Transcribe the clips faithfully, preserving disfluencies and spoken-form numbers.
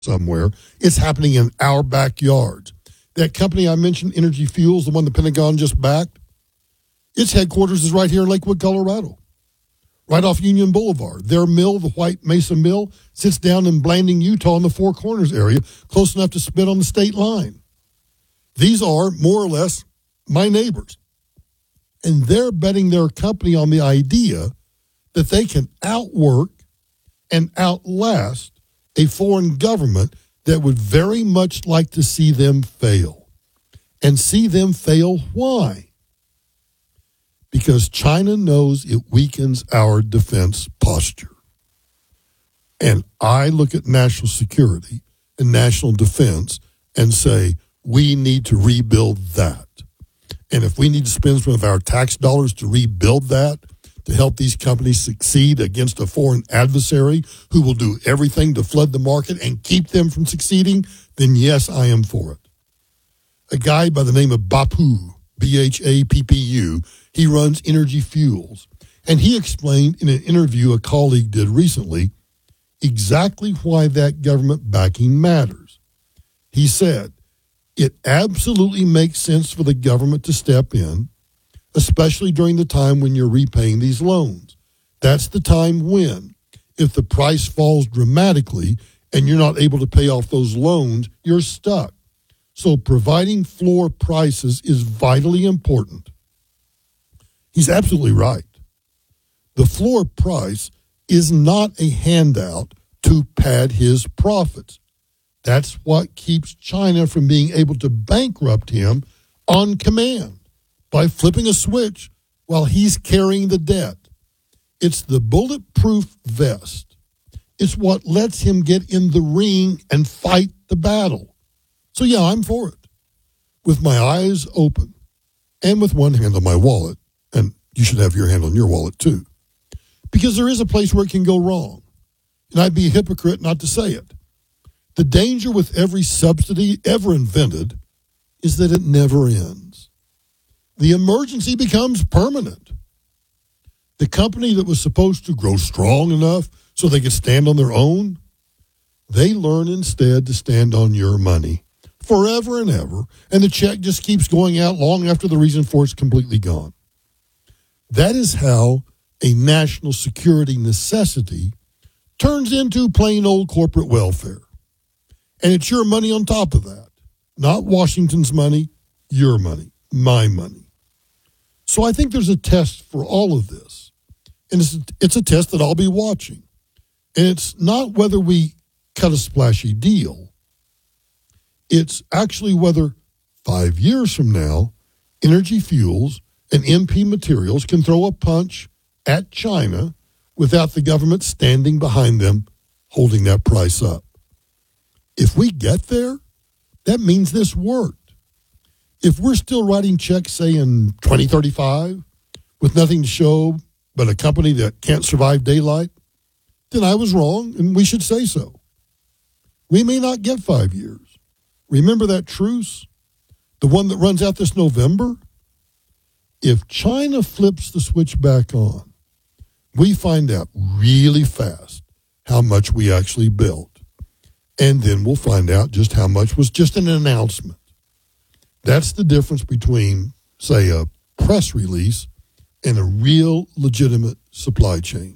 somewhere. It's happening in our backyards. That company I mentioned, Energy Fuels, the one the Pentagon just backed, its headquarters is right here in Lakewood, Colorado, right off Union Boulevard. Their mill, the White Mesa Mill, sits down in Blanding, Utah in the Four Corners area, close enough to spit on the state line. These are, more or less, my neighbors. And they're betting their company on the idea that they can outwork and outlast a foreign government that would very much like to see them fail. And see them fail, why? Because China knows it weakens our defense posture. And I look at national security and national defense and say, we need to rebuild that. And if we need to spend some of our tax dollars to rebuild that, to help these companies succeed against a foreign adversary who will do everything to flood the market and keep them from succeeding, then yes, I am for it. A guy by the name of Bapu, B H A P P U, he runs Energy Fuels, and he explained in an interview a colleague did recently exactly why that government backing matters. He said, it absolutely makes sense for the government to step in, especially during the time when you're repaying these loans. That's the time when, if the price falls dramatically and you're not able to pay off those loans, you're stuck. So providing floor prices is vitally important. He's absolutely right. The floor price is not a handout to pad his profits. That's what keeps China from being able to bankrupt him on command by flipping a switch while he's carrying the debt. It's the bulletproof vest. It's what lets him get in the ring and fight the battle. So yeah, I'm for it. With my eyes open and with one hand on my wallet, and you should have your hand on your wallet too, because there is a place where it can go wrong. And I'd be a hypocrite not to say it. The danger with every subsidy ever invented is that it never ends. The emergency becomes permanent. The company that was supposed to grow strong enough so they could stand on their own, they learn instead to stand on your money forever and ever, and the check just keeps going out long after the reason for it's completely gone. That is how a national security necessity turns into plain old corporate welfare. And it's your money on top of that. Not Washington's money, your money, my money. So I think there's a test for all of this. And it's a, it's a test that I'll be watching. And it's not whether we cut a splashy deal. It's actually whether five years from now, Energy Fuels and M P Materials can throw a punch at China without the government standing behind them, holding that price up. If we get there, that means this worked. If we're still writing checks, say, in twenty thirty-five, with nothing to show but a company that can't survive daylight, then I was wrong, and we should say so. We may not get five years. Remember that truce? The one that runs out this November? If China flips the switch back on, we find out really fast how much we actually built. And then we'll find out just how much was just an announcement. That's the difference between, say, a press release and a real legitimate supply chain.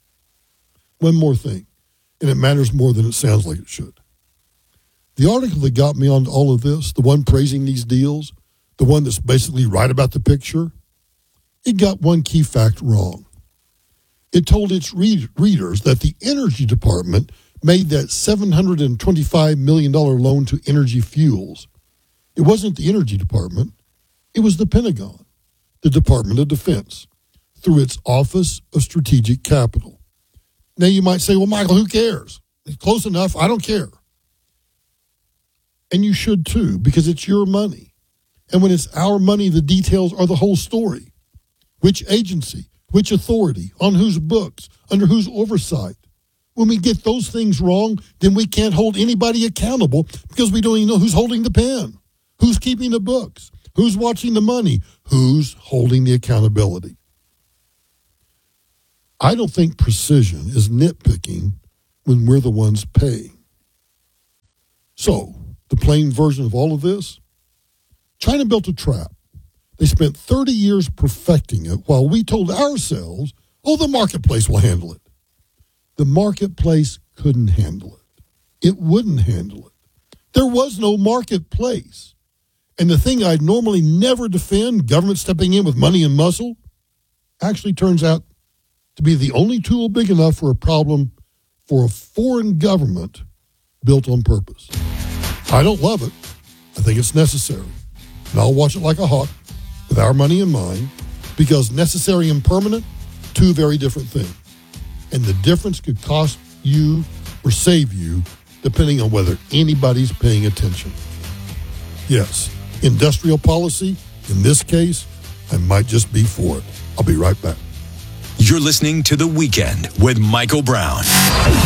One more thing, and it matters more than it sounds like it should. The article that got me on all of this, the one praising these deals, the one that's basically right about the picture, it got one key fact wrong. It told its read- readers that the Energy Department made that seven hundred twenty-five million dollars loan to Energy Fuels. It wasn't the Energy Department. It was the Pentagon, the Department of Defense, through its Office of Strategic Capital. Now you might say, well, Michael, who cares? It's close enough. I don't care. And you should too, because it's your money. And when it's our money, the details are the whole story. Which agency, which authority, on whose books, under whose oversight. When we get those things wrong, then we can't hold anybody accountable because we don't even know who's holding the pen, who's keeping the books, who's watching the money, who's holding the accountability. I don't think precision is nitpicking when we're the ones paying. So, the plain version of all of this, China built a trap. They spent thirty years perfecting it while we told ourselves, oh, the marketplace will handle it. The marketplace couldn't handle it. It wouldn't handle it. There was no marketplace. And the thing I'd normally never defend, government stepping in with money and muscle, actually turns out to be the only tool big enough for a problem for a foreign government built on purpose. I don't love it. I think it's necessary. And I'll watch it like a hawk with our money in mind, because necessary and permanent, two very different things. And the difference could cost you or save you depending on whether anybody's paying attention. Yes, industrial policy, in this case, I might just be for it. I'll be right back. You're listening to The Weekend with Michael Brown.